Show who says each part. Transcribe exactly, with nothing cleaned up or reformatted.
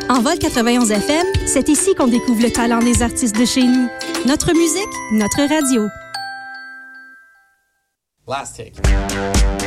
Speaker 1: En Vol quatre-vingt-onze F M, c'est ici qu'on découvre le talent des artistes de chez nous. Notre musique, notre radio.
Speaker 2: Last take.